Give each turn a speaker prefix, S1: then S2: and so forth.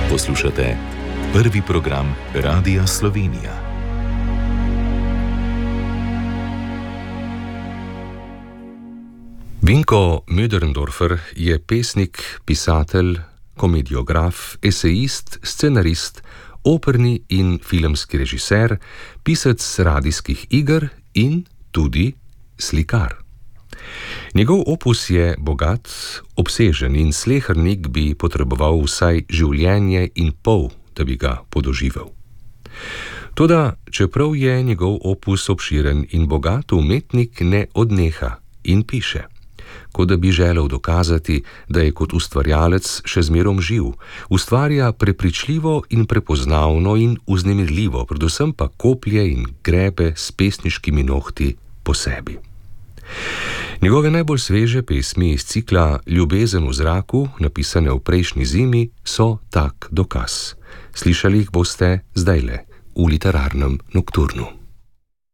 S1: Poslušate prvi program Radia Slovenija. Vinko Möderndorfer je pesnik, pisatelj, komediograf, esejist, scenarist, operni in filmski režiser, pisec radijskih iger in tudi slikar. Njegov opus je bogat, obsežen in slehernik bi potreboval vsaj življenje in pol, da bi ga podoživel. Toda, čeprav je njegov opus obširen in bogat, umetnik ne odneha in piše, kot da bi želel dokazati, da je kot ustvarjalec še zmerom živ, ustvarja prepričljivo in prepoznavno in vznemirljivo, predvsem pa koplje in grebe s pesniškimi nohti po sebi. Njegove najbolj sveže pesmi iz cikla Ljubezen v zraku, napisane v prejšnji zimi, so tak dokaz. Slišali jih boste zdajle v literarnem nokturnu.